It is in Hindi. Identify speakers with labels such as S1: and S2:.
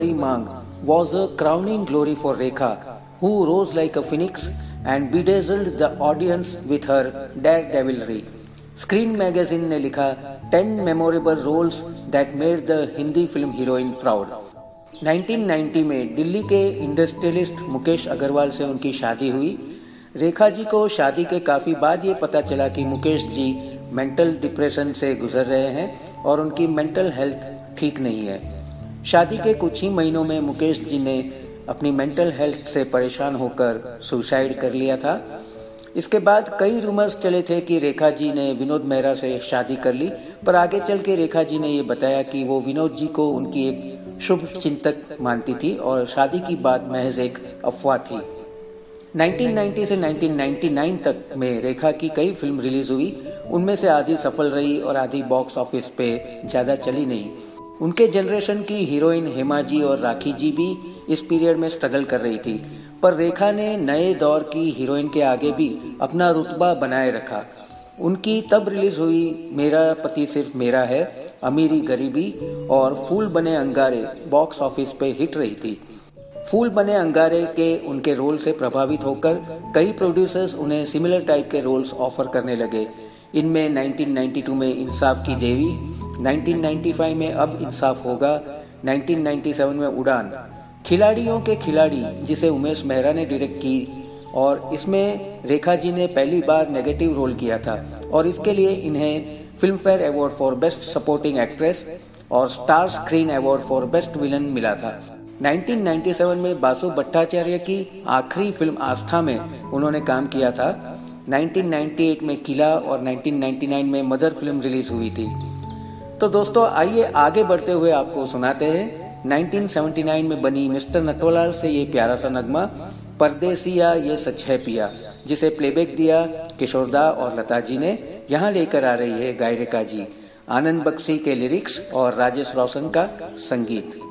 S1: Mang was a crowning glory for Rekha, who rose like a phoenix and bedazzled the audience with her daredevilry. Screen Magazine ने लिखा 10 memorable roles that made the Hindi film heroine proud. 1990 में दिल्ली के इंडस्ट्रियलिस्ट मुकेश अग्रवाल से उनकी शादी हुई। रेखा जी को शादी के काफी बाद ये पता चला कि मुकेश जी मेंटल डिप्रेशन से गुजर रहे हैं और उनकी मेंटल हेल्थ ठीक नहीं है। शादी के कुछ ही महीनों में मुकेश जी ने अपनी मेंटल हेल्थ से परेशान होकर सुसाइड कर लिया था। इसके बाद कई रूमर्स चले थे कि रेखा जी ने विनोद मेहरा से शादी कर ली, पर आगे चल के रेखा जी ने ये बताया कि वो विनोद जी को उनकी एक शुभ चिंतक मानती थी और शादी की बात महज एक अफवाह थी। 1990 से 1999 तक में रेखा की कई फिल्म रिलीज हुई। उनमें से आधी सफल रही और आधी बॉक्स ऑफिस पे ज्यादा चली नहीं। उनके जनरेशन की हीरोइन हेमा जी और राखी जी भी इस पीरियड में स्ट्रगल कर रही थी, पर रेखा ने नए दौर की हीरोइन के आगे भी अपना रुतबा बनाए रखा। उनकी तब रिलीज हुई मेरा पति सिर्फ मेरा है, अमीरी गरीबी और फूल बने अंगारे बॉक्स ऑफिस पे हिट रही थी। फूल बने अंगारे के उनके रोल से प्रभावित होकर कई प्रोड्यूसर्स उन्हें सिमिलर टाइप के रोल्स ऑफर करने लगे। इनमें 1992 में इंसाफ की देवी, 1995 में अब इंसाफ होगा, 1997 में उड़ान, खिलाड़ियों के खिलाड़ी जिसे उमेश मेहरा ने डायरेक्ट की और इसमें रेखा जी ने पहली बार नेगेटिव रोल किया था और इसके लिए इन्हें film fair award for best supporting actress और star screen award for best villain मिला था। 1997 में बासु भट्टाचार्य की आखिरी फिल्म आस्था में उन्होंने काम किया था। 1998 में किला और 1999 में मदर फिल्म रिलीज हुई थी। तो दोस्तों आइए आगे बढ़ते हुए आपको सुनाते हैं 1979 में बनी मिस्टर नटवरलाल से ये प्यारा सा नगमा परदेसिया ये सच है पिया, जिसे प्लेबैक दिया किशोरदा और लता जी ने। यहाँ लेकर आ रही है गायरिका जी, आनंद बख्शी के लिरिक्स और राजेश रोशन का संगीत।